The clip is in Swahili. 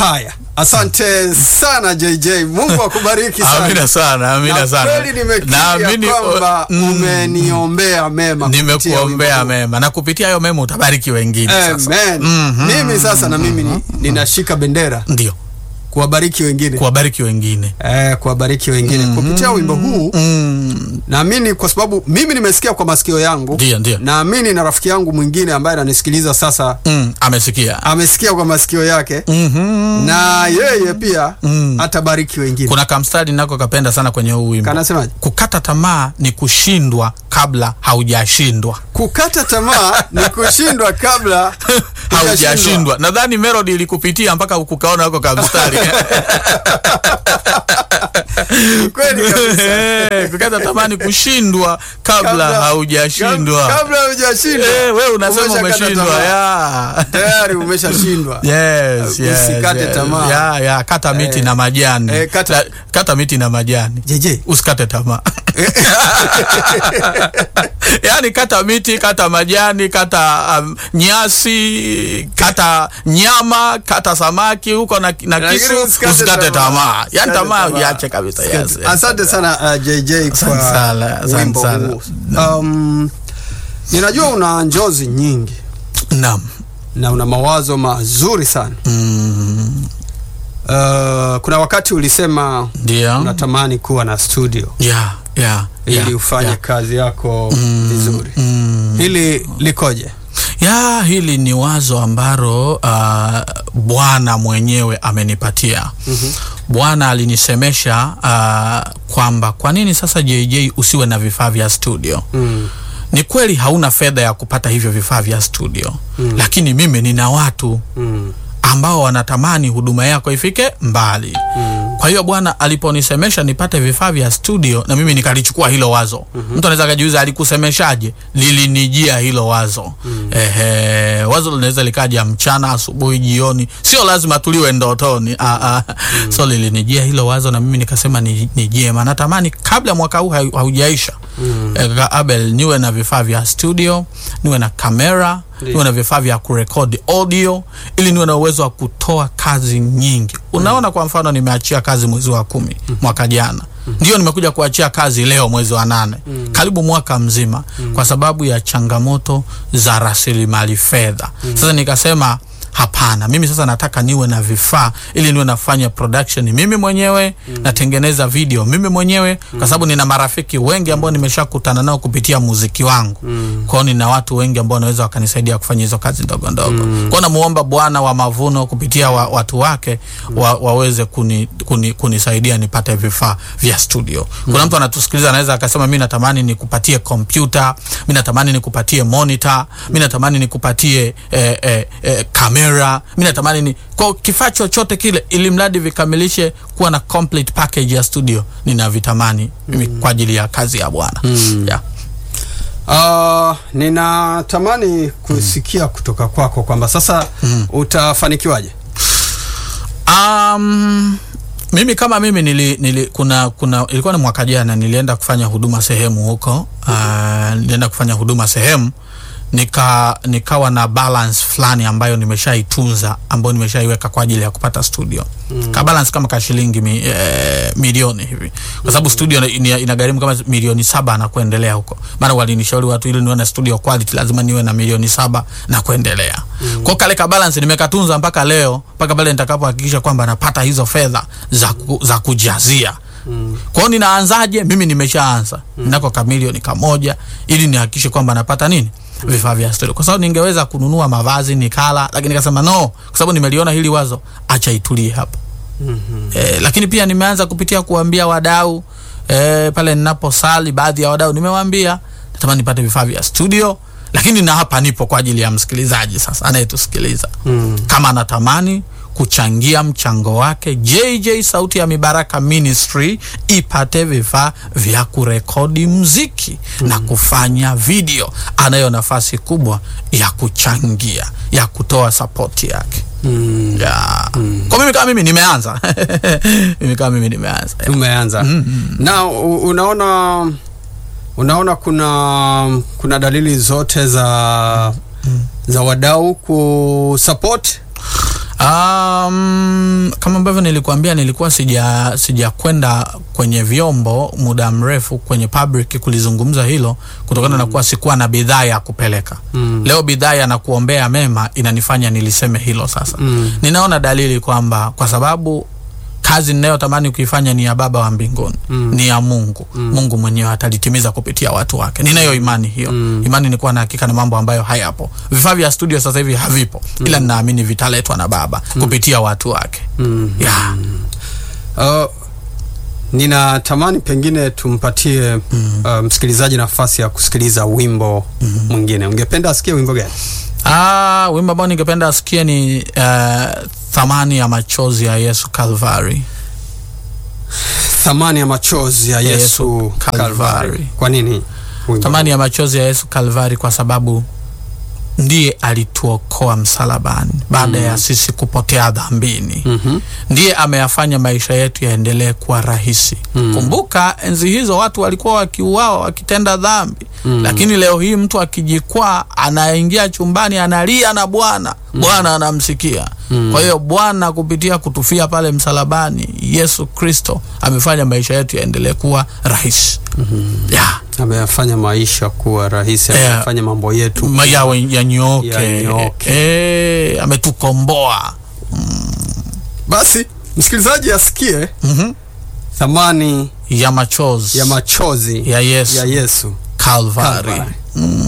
Haya, asante sana JJ. Mungu akubariki sana. Amina sana, amina sana. Kweli nimekiria kwamba umeniombea mema. Nimekuombea mema na kupitia hayo mema utabariki wengine sasa. Amen. Mimi sasa na mimi ninashika bendera. Ndio. Kuwabariki wengine. Kuwabariki wengine. Kuwabariki wengine. Kupitia wimbo huu. Naamini kwa sababu mimi nimesikia kwa masikio yangu. Ndio. Naamini na rafiki yangu mwingine ambaye ananisikiliza sasa amesikia kwa masikio yake. Na yeye pia atabariki wengine. Kuna kamstari nako kapenda sana kwenye huu wimbo. Kanasemaje? Kukata tamaa ni kushindwa kabla haujashindwa. Kukata tamaa ni kushindwa kabla haujashindwa. Nadhani melody ilikupitia mpaka ukaona huko kamstari. Kweli kabisa. Kukata tamaa ni kushindwa kabla haujashindwa. Kabla hujashindwa. Wewe unasema umeshindwa. Tayari umeshashindwa. Yes. Usikate tamaa. Kata miti na majani. Kata miti na majani. JJ, usikate tamaa. Yaani kata miti, kata majani, kata nyasi, kata nyama, kata samaki huko na kisu, usikate tamaa. Yaani tamaa uache kabisa. Yes. Asante sana JJ kwa wimbo huu. Ninajua una njozi nyingi. Naam. Na una mawazo mazuri sana. Kuna wakati ulisema unatamani kuwa na studio. Ili ufanye kazi yako vizuri. Hili likoje? Hili ni wazo ambalo Bwana mwenyewe amenipatia. Bwana alinisemesha kwamba kwa nini sasa JJ usiwe na vifaa vya studio? Ni kweli hauna fedha ya kupata hivyo vifaa vya studio. Lakini mimi nina watu ambao wanatamani huduma yako ifike mbali. Kwa hiyo Bwana aliponisemesha nipate vifaa vya studio, na mimi nikalichukua hilo wazo. Mtu anaweza kujiuliza alikusemeshaje? Lilinijia hilo wazo. Wazo linaweza likaja mchana, asubuhi, jioni. Sio lazima tuliwe ndotoni. So lilinijia hilo wazo na mimi nikasema nijie, maana natamani kabla mwaka huu haujaisha Abel niwe na vifaa vya studio, niwe na kamera, niwe na vifaa vya kurekodi audio, ili niwe na uwezo wa kutoa kazi nyingi. Unaona, kwa mfano nimeachia kazi mwezi wa 10 mwaka jana. Ndio nimekuja kuachia kazi leo mwezi wa 8. Karibu mwaka mzima kwa sababu ya changamoto za rasilimali fedha. Sasa nikasema hapana, mimi sasa nataka niwe na vifaa ili niwe nafanya production mimi mwenyewe, natengeneza video mimi mwenyewe, kwa sababu nina marafiki wengi ambao nimeshakutana nao kupitia muziki wangu. Kwa hiyo nina watu wengi ambao wanaweza wakanisaidia kufanya hizo kazi ndogo ndogo. Kwa hiyo namuomba Bwana wa mavuno kupitia watu wake waweze kunisaidia nipate vifaa vya studio. Kuna mtu anatusikiliza anaweza akasema mimi natamani nikupatie kompyuta, mimi natamani nikupatie monitor, mimi natamani nikupatie kamera, mimi natamani kwa kifaa chochote kile, ili mradi vikamilishe kuwa na complete package ya studio, ninavitamani mimi kwa ajili ya kazi ya Bwana. Ninatamani kusikia kutoka kwako kwamba sasa utafanikiwaje? Mimi kama mimi ilikuwa ni mwaka jana nilienda kufanya huduma sehemu huko. Nilienda kufanya huduma sehemu, nikawa na balance fulani ambayo nimeshaitunza, ambayo nimeshaiweka kwa ajili ya kupata studio. Ka balance kama shilingi milioni hivi. Kwa sababu studio inagharimu kama milioni 7 na kuendelea huko. Maana walinishauri watu ili niwe na studio quality lazima niwe na milioni 7 na kuendelea. Kwa kale ka balance nimekatunza mpaka leo, mpaka pale nitakapohakikisha kwamba napata hizo fedha za kujazia. Kwa hiyo ninaanzaje? Mimi nimeshaanza. Ninako kamilioni 1 ili nihakikishe kwamba napata nini? Vifaa vya studio. Kwa sababu ningeweza kununua mavazi nikala, lakini nikasema no, kwa sababu nimeliona hili wazo, acha itulie hapa. Lakini pia nimeanza kupitia kuambia wadau pale ninaposali, baadhi ya wadau nimewaambia natamani nipate vifaa vya studio, lakini na hapa nipo kwa ajili ya msikilizaji sasa anayetusikiliza. Kama anatamani kuchangia mchango wake, JJ Sauti ya Mibaraka Ministry ipate vifaa vya kurekodi muziki na kufanya video, anayo nafasi kubwa ya kuchangia, ya kutoa support yake. Kwa mimi kama mimi nimeanza. Umeanza. Na unaona kuna dalili zote za wadau kusupport? Kama ambavyo nilikuambia, nilikuwa sija kwenda kwenye vyombo muda mrefu kwenye public kulizungumza hilo, kutokana na kuwa sikuwa na bidhaa ya kupeleka. Leo bidhaa ya na kuombea mema inanifanya niliseme hilo sasa. Ninaona dalili kwamba kwa sababu kazi ninayotamani kuifanya ni ya Baba wa mbinguni, ni ya Mungu. Mungu mwenyewe atalitimiza kupitia watu wake. Ninayo imani hiyo. Imani ni kuwa na hakika na mambo ambayo hayapo. Vifaa vya studio sasa hivi havipo. Ila ninaamini vitaletwa na Baba kupitia watu wake. Ninatamani pengine tumpatie msikilizaji nafasi ya kusikiliza wimbo mwingine. Ungependa asikie wimbo gani? Wimbo ambao ningependa asikie ni Thamani ya machozi ya Yesu Kalvari. Thamani ya machozi ya Yesu Kalvari. Kwa nini thamani ya machozi ya Yesu Kalvari? Kwa sababu ndiye alituokoa msalabani baada ya sisi kupotea dhambini. Ndiye ameyafanya maisha yetu yaendelee kuwa rahisi. Kumbuka enzi hizo watu walikuwa wakiuawa wakitenda dhambi. Lakini leo hii mtu akijikwaa anaingia chumbani analia na Bwana. Bwana anamsikia. Kwa hiyo Bwana kupitia kutufia pale msalabani, Yesu Kristo amefanya maisha yetu yaendelee kuwa rahisi. Ameyafanya maisha kuwa rahisi, amefanya mambo yetu yanyoke. Ametukomboa. Basi msikilizaji asikie thamani ya machozi ya Yesu Kalvari.